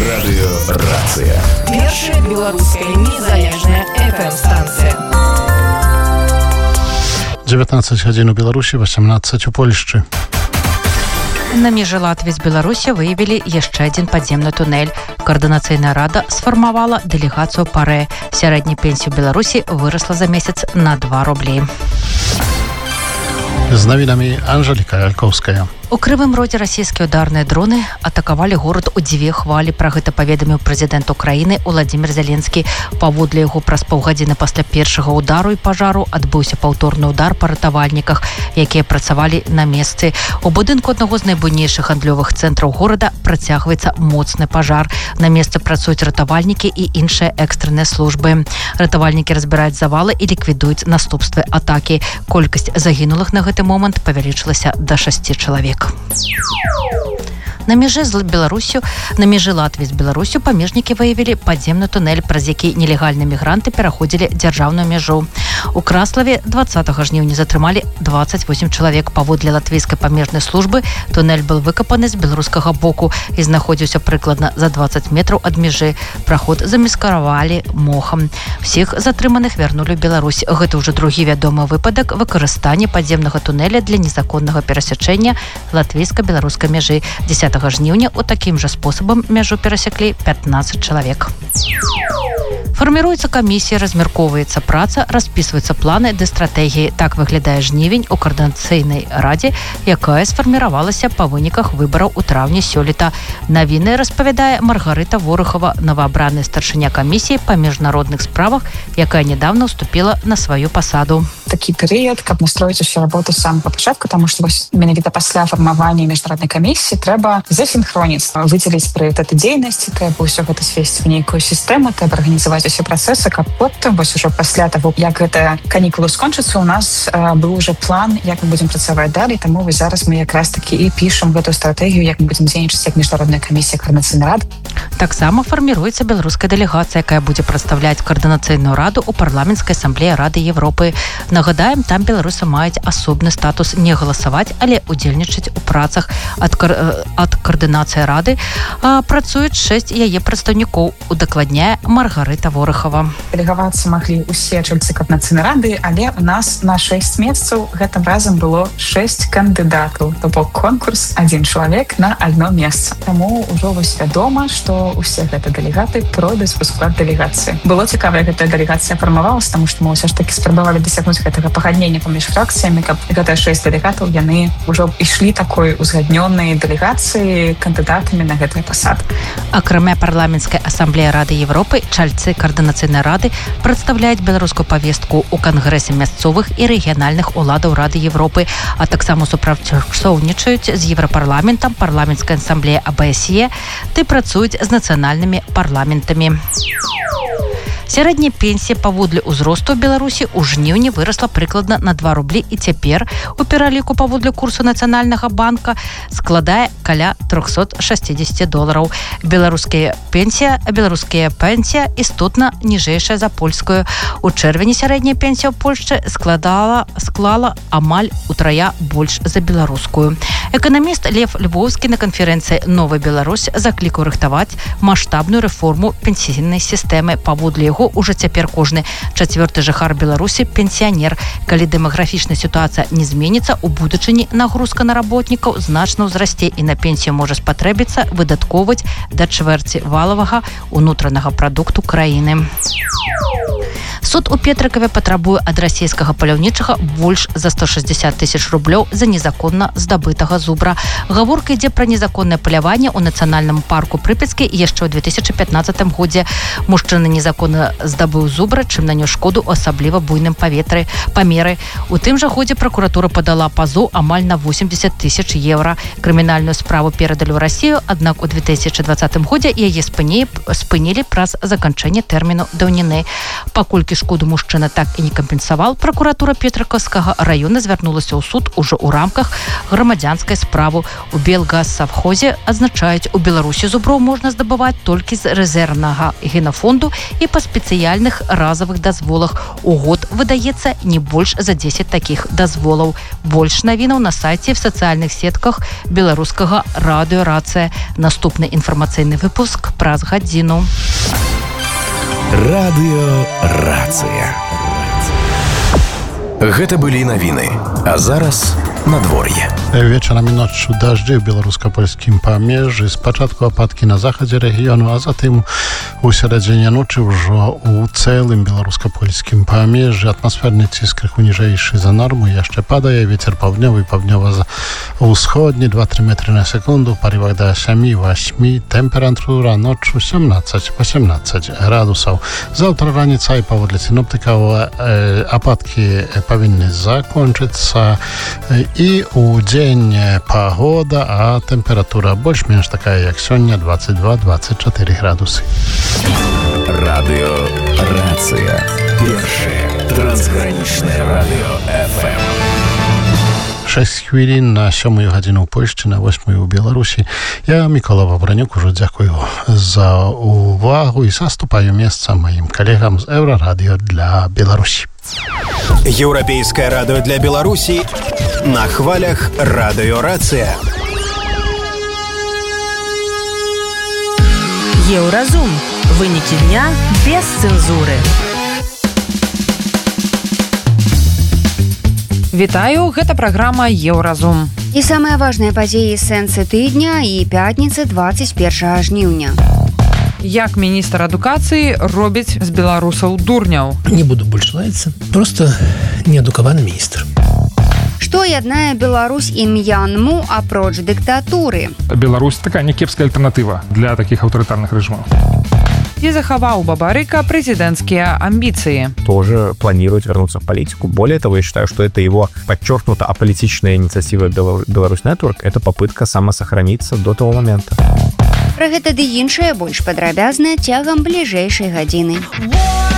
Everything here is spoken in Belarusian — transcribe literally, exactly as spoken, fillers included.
Радыёрацыя. Першая беларуская незалежная эф эм-станцыя. dziewiętnaście гадзін у Беларусі, восемнадцать у Польшчы. На межы Латвіі з Беларусі выявілі яшчэ адзін падземны тунэль. Координаційная рада сфармавала дэлегацыю ПАРЭ. Сярэдняя пенсія ў Беларусі вырасла за месяц на два рублі. З навінамі Анжеліка Ялькоўская. У Крывым Родзе расійскія ударныя дроны атакавалі горад у дзве хвалі. Пра гэта паведаміў прэзідэнт Украіны Уладзімір Зеленскі. Паводле яго, праз паўгадзіны пасля першага удару і пажару адбыўся паўторны удар па ратавальніках, якія працавалі на месцы. У будынку аднаго з найбуйнейшых гандлёвых цэнтраў горада працягваецца моцны пажар. На месцы працуюць ратавальнікі і іншыя экстрэнныя службы. Ратавальнікі разбіраюць завалы і ліквідуюць наступствы атакі. Колькасць загінулых на гэты момант павялічылася да шасці чалавек. На межы з Беларусю, на межы Латвіі з Беларусю памежнікі выявілі падземны тунэль, праз які нелегальныя мігранты пераходзілі дзяржаўную мяжу. У Краславе двадцатага жніўня затрымалі дваццаць восем чалавек. Паводле латвійскай памежнай службы тунэль быў выкапаны з беларускага боку і знаходзіўся прыкладна за дваццаць метраў ад мяжы. Праход замаскіравалі мохам. Всіх затрыманых вярнулі ў Беларусь. Гэта ўжо другі вядомы выпадак выкарыстання падземнага тунэля для незаконнага перасячэння латвійска-беларускай мяжы. дзесятага жніўня у такім жа спосабам мяжу перасеклі пятнаццаць чалавек. Фарміруецца камісія, размяркоўваецца праца, распісваюцца планы ды стратэгіі. Так выглядае жнівень у коордынацыйнай радзе, якая сфарміравалася па выніках выбараў у траўні сёлета. Навіны распавядае Маргарыта Ворыхова, новаабраная старшыня камісіі па міжнародных справах, якая нядаўна ўступіла на сваю пасаду. Такі перыяд, каб настроіць усю работу з самага пачатку, таму што менавіта пасля фармавання міжнароднай камісіі трэба засінхроніць, выдзеліць прыоритеты дзейнасці, трэба ўсё гэта свесціць у нейкую сістэму, трэба арганізаваць усе працэсы, каб потым вось ужо пасля таго, як гэта канікулы скончацца, у нас э, быў уже план, як мы будзем працаваць далей. Таму вось зараз мы якраз такі і пішам гэтую стратэгію, як мы будзем дзейнічаць як міжнародная камісія, коордынацыйная рада. Таксама фарміруецца беларуская дэлегацыя, якая будзе прадстаўляць коордынацыйную раду ў парламенцкай асамблеі Рады Европы. Нагадаем, там беларусы маюць асобны статус не галасаваць, але удзельнічаць у працах. Ад, ад коордынацыі рады а, працуюць шэсць яе прадстаўнікоў, удакладняе Маргарыта Ворыхова. Дэлегавацца маглі ўсе чальцы коордынацыйнай рады, але у нас на шэсць месцаў гэтым разам было шэсць кандыдатаў. То бок конкурс адзін чалавек на адно месца. Таму ўжо вось вядома, што усе гэта дэлегаты пройдуць у склад дэлегацыі. Было цікава, як гэтая дэлегацыя фармавалася, таму што мы ўсё ж такі спрабавалі дасягнуць гэтага пагаднення паміж фракцыямі, каб гэтыя шэсць дэлегатаў яны ўжо ішлі такой узгаднёнай дэлегацыі кандыдатамі на гэтыя пасады. Акрамя парламенцкай асамблеі Рады Европы, чальцы коордынацыйнай рады прадстаўляюць беларускую павестку ў кангрэсе мясцовых і рэгіянальных уладаў Рады Европы, а таксама супрацоўнічаюць з Еўрапарламентам, парламенцкай асамблеяй а бэ эс е, ды працуюць з нацыянальнымі парламентамі. Сярэдняя пенсія паводле ўзросту ў Беларусі ў жніўні вырасла прыкладна на два рублі і цяпер у пераліку паводле курсу Нацыянальнага банка складае каля триста шестьдесят долараў. Беларуская пенсія, беларуская пенсія істотна ніжэйшая за польскую. У чэрвені сярэдняя пенсія ў Польшчы складала склала амаль утрая больш за беларускую. Эканаміст Лев Львовскі на канферэнцыі «Новая Беларусь» заклікаў рыхтаваць маштабную рэформу пенсійнай сістэмы. Паводле яго уже цяпер кожны чацвёрты жыхар Беларусі пенсіянер. Калі дэмаграфічная сітуацыя не зменіцца, у будучыні нагрузка на работнікаў значна ўзрасце і на пенсію можа спатрэбіцца выдаткоўваць да чвэрці валавага унутранага прадукту краіны. Суд у Петрыкаве патрабуе ад расійскага паляўнічага больш за сто шестьдесят тысяч рублёў за незаконна здабытага зубра. Гаворка ідзе пра незаконнае паляванне ў нацыянальным парку Прыпяцкі яшчэ ў две тысячы пятнаццатым годзе. Мужчына незаконна здабыў зубра, чым нанёс шкоду ў асабліва буйным паветры памеры. У тым жа годзе пракуратура падала пазоў амаль на восемьдесят тысяч еўра. Крымінальную справу перадалі ў Расію, аднак у две тысячы двадцатым годзе яе спынілі, спынілі праз заканчэнне тэрміну даўніны. Паколькі паколькі шкоду мужчына так і не кампенсаваў, пракуратура Петрыкаўскага района звярнулася ў суд ужо ў рамках грамадзянскай справы. У Белгазсавхозе адзначаюць, у Беларусі зуброў можна здабываць толькі з рэзервнага генафонду і па спецыяльных разавых дазволах. У год выдаецца не больш за дзесяць такіх дазволаў. Больш навінаў на сайце в сацыяльных сетках беларускага радыё «Рацыя». Наступны інфармацыйны выпуск праз гадзіну. Радыё «Рацыя». Гэта былі навіны, а зараз надвор'е. Вечарам і ноччу дажджы ў беларуска-польскім памежжы. Спачатку ападкі на захадзе рэгіёну, а затым у сярэдзіне ночы ўжо ў цэлым беларуска-польскім памежжы. Атмасферны ціск крыху ніжэйшы за норму яшчэ падае. Вецер паўднёвы і паўднёва-ўсходні два-тры метры на секунду, у парывах да сем-восем. Тэмпература ноччу сямнаццаць-васемнаццаць градусаў. Заўтра раніцай паводле сіноптыкаў ападкі павінны закончыцца. І у дзень пагода, а тэмпература больш-менш такая, як сёння, двадцать два - двадцать четыре градусы. Радыё «Рацыя». Першае трансгранічнае радыё эф эм. шэсць хвілін на сёмую гадзіну ў Польшчы, на восьмую ў Беларусі. Я, Мікола Вабранюк, ужо дзякую за увагу і саступаю месца маім калегам з Еўрарадыё для Беларусі. Еўрапейскае радыё для Беларусі на хвалях радыё «Рацыя». Еўразум. Вынікі дня без цэнзуры. Вітаю, гэта праграма «Еўразум». І самыя важныя падзеі сэнсы тыдня і пятніцы двадцать першага жніўня. Як міністр адукацыі робіць з беларусаў дурняў. Не буду больш лаяцца, просто неадукаваны міністр. Што яднае Беларусь і М'янму апроч дыктатуры? Беларусь такая някепская альтэрнатыва для такіх аўтарытарных рэжымаў. Ці захаваў Бабарыка президентские амбиции? Тоже планирует вернуться в политику. Более того, я считаю, что это его подчеркнуто аполитичная инициатива Беларусь Network. Это попытка самосохраниться до того момента. Пра гэта ды іншае больш падрабязна цягам бліжэйшай гадзіны.